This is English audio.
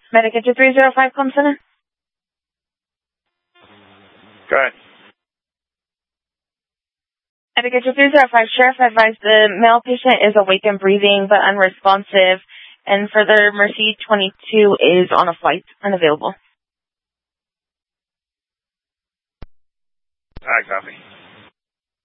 Medic 305 Club Center. Go ahead. Medic 305, Sheriff advised the male patient is awake and breathing but unresponsive, and further Mercy 22 is on a flight, unavailable. All right, copy.